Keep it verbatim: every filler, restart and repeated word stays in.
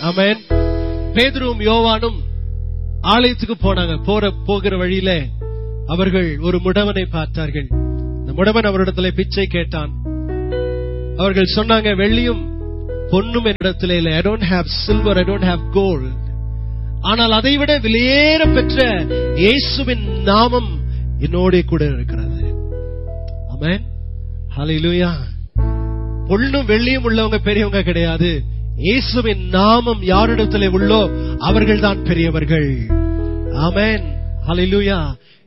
ஆமென். பேதுருவும் யோவானும் ஆலயத்துக்கு போனாங்க. போற போகிற வழியில அவர்கள் ஒரு முடவனை பார்த்தார்கள். அந்த முடவன் அவரிடத்துல பிச்சை கேட்டான். அவர்கள் சொன்னாங்க, வெள்ளியும் பொன்னும் என்னிடத்திலே இல்லை. I don't have silver, I don't have gold. ஆனால் அதைவிட விலையேற பெற்ற இயேசுவின் நாமம் என்னோட கூட இருக்கிறது. ஆமென். ஹல்லேலூயா. பொன்னும் வெள்ளியும் உள்ளவங்க பெரியவங்க கிடையாது. இயேசுவின் நாமம் யாரிடத்திலே உள்ளோ அவர்கள் தான் பெரியவர்கள். ஆமென். ஹல்லேலூயா.